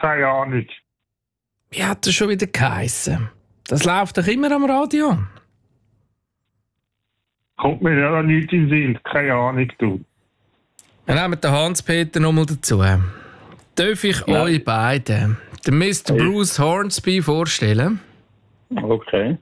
Keine Ahnung. Wie hat das schon wieder geheissen? Das läuft doch immer am Radio. Kommt mir ja nicht in den Sinn. Keine Ahnung, du. Wir nehmen den Hans-Peter nochmal dazu. Darf ich euch beiden den Mr. Bruce Hornsby vorstellen? Okay.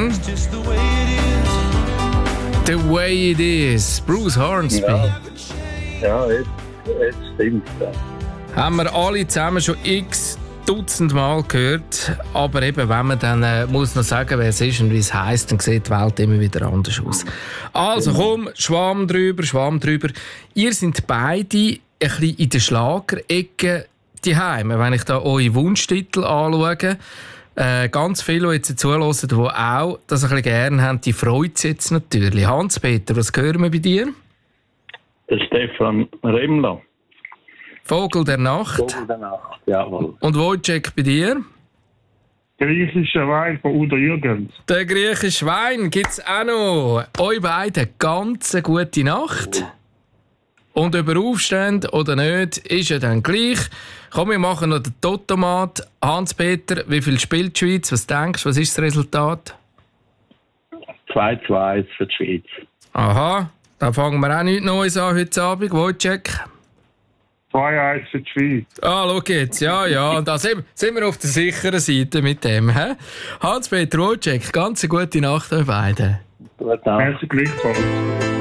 The way it is. Bruce Hornsby. Ja, jetzt stimmt es. Haben wir alle zusammen schon x Dutzend Mal gehört. Aber eben, wenn man dann muss noch sagen, wer es ist und wie es heisst, dann sieht die Welt immer wieder anders aus. Also komm, Schwamm drüber. Ihr seid beide ein bisschen in der Schlagerecke daheim. Wenn ich da eure Wunschtitel anschaue, ganz viele, die jetzt zuhören, die auch das ein bisschen gerne haben, die freut es jetzt natürlich. Hans-Peter, was hören wir bei dir? Der Stefan Remmler. Vogel der Nacht. Vogel der Nacht, jawohl. Und Wojciech bei dir? Griechischer Wein von Udo Jürgens. Der griechische Wein gibt es auch noch. Euch beiden ganz eine gute Nacht. Und ob ihr aufsteht oder nicht, ist ja dann gleich. Komm, wir machen noch den Totomat. Hans-Peter, wie viel spielt die Schweiz? Was denkst du, was ist das Resultat? 2-2 für die Schweiz. Aha, da fangen wir auch nichts Neues an heute Abend. Wojciech? 2-1 für die Schweiz. Ah, schau jetzt. Ja. Und da sind wir auf der sicheren Seite mit dem. He? Hans-Peter, Wojciech, ganz eine gute Nacht euch beiden. Gute Nacht. Merci gleichfalls.